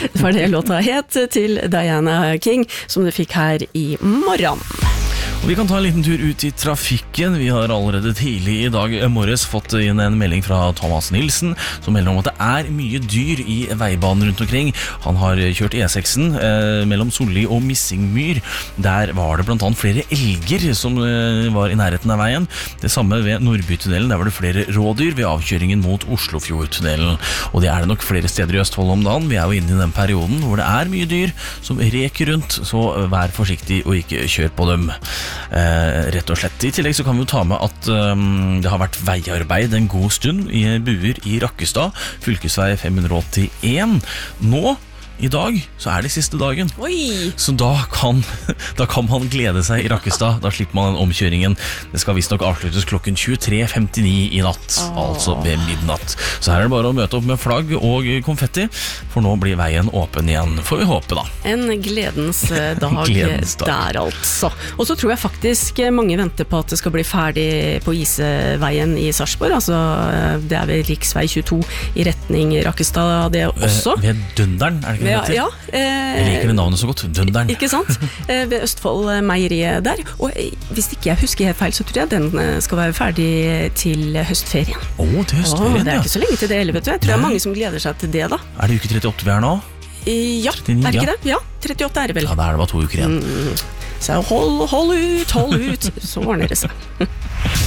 Det var det låta het til Diana King, som du fikk her i morgen. Og vi kan ta en liten tur ut i trafikken. Vi har allerede tidlig i dag morges fått inn en melding fra Thomas Nilsen, som melder om at det er mye dyr i veibanen rundt omkring. Han har kjørt E6-en mellom Solli og Missingmyr. Der var det blant annet flere elger som var i nærheten av veien. Det samme ved Nordbytunnelen, der var det flere rådyr ved avkjøringen mot Oslofjordtunnelen. Og det er det nok flere steder i Østfold om dagen. Vi er jo inne i den perioden hvor det er mye dyr som reker rundt, så vær forsiktig og ikke kjør på dem. Rett og slett. I tillegg så kan vi jo ta med at det har vært veiarbeid en god stund i buer i Rakkestad, fylkesvei 581. Nå i dag så er det siste dagen. Oi! Så da kan man glede seg i Rakkestad. Da slipper man den omkjøringen. Det skal visst nok avsluttes klokken 23:59 i natt, altså ved midnatt. Så her er det bare å møte opp med flagg og konfetti, for nå blir veien åpen igjen, får vi håpe da. En gledens dag, Gledens dag. Der altså. Og så tror jeg faktisk mange venter på at det skal bli ferdig på Iseveien i Sarpsborg, altså det er ved riksvei 22 i retning Rakkestad det også. Ved Dunderen, er det ikke det? Ja, jeg liker det navnet så godt, Dunderen. Ikke sant? Ved Østfold meieriet der. Og hvis ikke jeg husker helt feil, så tror jeg den skal være ferdig til høstferien. Til høstferien, det er ikke så lenge til det heller, vet du. Jeg tror det er mange som gleder seg til det da. Er det uke 38 vi er nå? Ja, 39, er det ikke det? Ja, 38 er det vel. Ja, da er det bare 2 uker igjen. Så hold ut, så ordner det seg.